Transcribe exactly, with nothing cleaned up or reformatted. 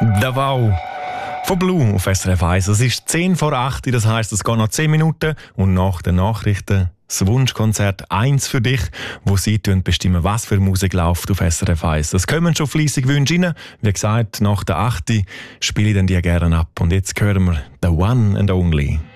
Davao von Blue auf S R F eins. Es ist zehn vor acht, das heisst, es geht noch zehn Minuten und nach den Nachrichten das Wunschkonzert eins für dich, wo sie bestimmen, was für Musik läuft auf S R F eins. Das kommen schon fleissig Wünsche rein. Wie gesagt, nach der acht spiele ich dann die gerne ab. Und jetzt hören wir «The One and Only».